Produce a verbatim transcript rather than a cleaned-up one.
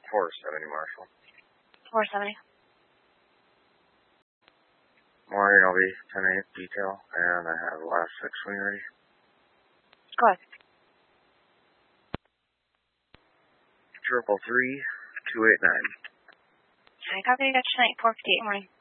four seventy, Marshall. four seventy. Morning, I'll be ten eight detail, and I have the last six when you're ready. Go ahead. Triple three, two eight nine. Okay, copy. You got your night, four fifty-eight morning.